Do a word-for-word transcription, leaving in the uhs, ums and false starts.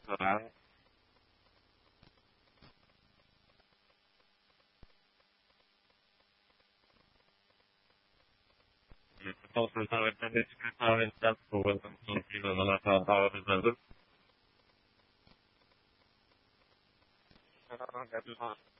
Alright. Possono stare discretamente al suo, non fino alla sala di mezzo.